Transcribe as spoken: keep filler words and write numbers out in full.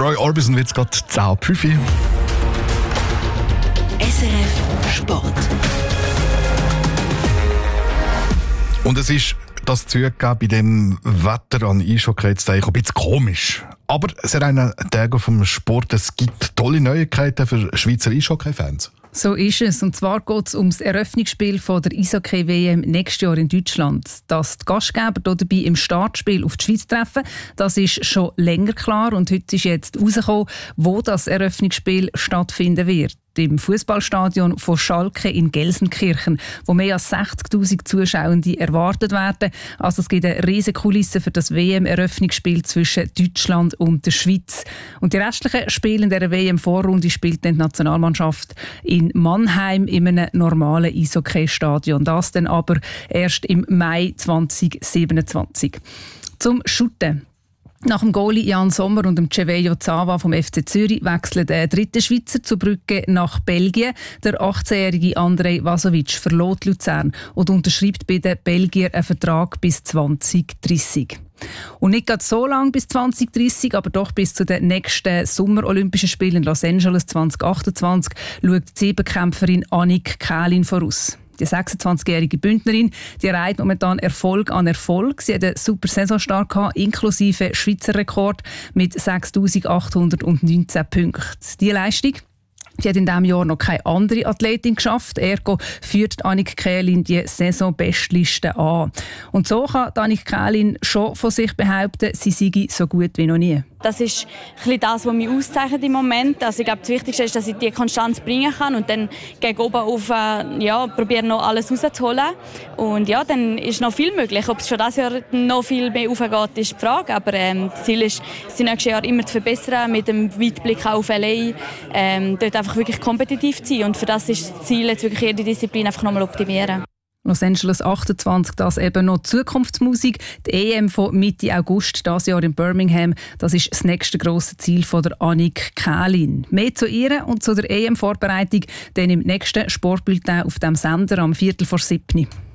Roy Orbison wird es gerade zehn Uhr fünf. S R F Sport. Und es ist das zugegeben bei dem Wetter an Eishockey jetzt ein bisschen komisch. Aber es ist einer Tag vom Sport. Es gibt tolle Neuigkeiten für Schweizer Eishockey-Fans. So ist es. Und zwar geht es um das Eröffnungsspiel von der Eishockey-W M nächstes Jahr in Deutschland. Dass die Gastgeber dabei im Startspiel auf die Schweiz treffen, das ist schon länger klar. Und heute ist jetzt herausgekommen, wo das Eröffnungsspiel stattfinden wird. Im Fußballstadion von Schalke in Gelsenkirchen, wo mehr als sechzigtausend Zuschauende erwartet werden. Also es gibt eine riesige Kulisse für das W M-Eröffnungsspiel zwischen Deutschland und der Schweiz. Und die restlichen Spiele in der W M-Vorrunde spielt die Nationalmannschaft in Mannheim in einem normalen Eishockey-Stadion. Das dann aber erst im Mai zwanzig siebenundzwanzig. Zum Shooten. Nach dem Goalie Jan Sommer und dem Cevejo Zava vom F C Zürich wechselt der dritte Schweizer zur Brücke nach Belgien. Der achtzehnjährige Andrej Vasovic verlässt Luzern und unterschreibt bei den Belgiern einen Vertrag bis zwanzig dreissig. Und nicht gerade so lang bis zwanzig dreissig, aber doch bis zu den nächsten Sommer-Olympischen Spielen in Los Angeles zwanzig achtundzwanzig schaut die Siebenkämpferin Annick Kählin voraus. Die sechsundzwanzigjährige Bündnerin, die erreicht momentan Erfolg an Erfolg. Sie hat einen super Saisonstart gehabt, inklusive Schweizer Rekord mit sechstausendachthundertneunzehn Punkten. Diese Leistung, die hat in diesem Jahr noch keine andere Athletin geschafft. Ergo führt Annick Kählin die Saison-Bestliste an. Und so kann Annick Kählin schon von sich behaupten, sie sei so gut wie noch nie. Das ist ein bisschen das, was mich auszeichnet im Moment. Also ich glaube, das Wichtigste ist, dass ich die Konstanz bringen kann und dann gegen oben auf, äh, ja, probieren noch alles rauszuholen. Und ja, dann ist noch viel möglich. Ob es schon dieses Jahr noch viel mehr aufgeht, ist die Frage. Aber ähm, das Ziel ist, das nächste Jahr immer zu verbessern, mit dem Weitblick auf L A. Ähm, dort einfach wirklich kompetitiv zu sein. Und für das ist das Ziel, jetzt wirklich jede Disziplin einfach nochmal optimieren. Los Angeles achtundzwanzig, das eben noch Zukunftsmusik. Die E M von Mitte August dieses Jahr in Birmingham, das ist das nächste grosse Ziel von der Annick Kählin. Mehr zu ihr und zu der E M-Vorbereitung dann im nächsten Sportbulletin auf dem Sender am Viertel vor sieben.